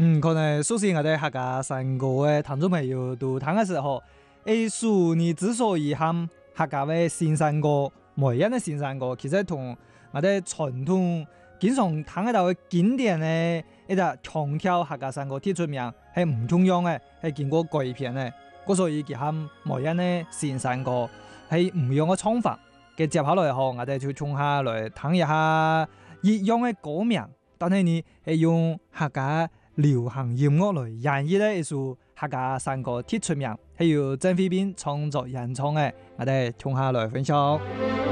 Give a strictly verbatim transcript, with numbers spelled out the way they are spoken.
嗯，可能首先我哋客家山歌嘅聽眾朋友都聽嘅時候，藝術你之所以喊客家嘅新山歌，每一嘅新山歌，其實同我哋傳統經常聽得到嘅經典嘅一隻唱跳客家山歌鐵出名，係唔同樣嘅，係經過改編嘅，嗰所以佢喊每一嘅新山歌係唔樣嘅唱法。嘅接下來後，我哋就從下來聽一下一樣嘅歌名，但係你係用客家流行音樂來演繹咧一首客家山歌鐵出名，係由鄭飛斌創作演唱嘅，我哋聽下來分享。